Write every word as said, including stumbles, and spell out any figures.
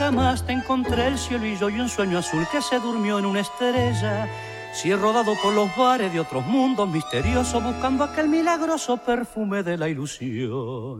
llamaste encontré el cielo y yo y un sueño azul que se durmió en una estrella. Si he rodado por los bares de otros mundos misteriosos buscando aquel milagroso perfume de la ilusión.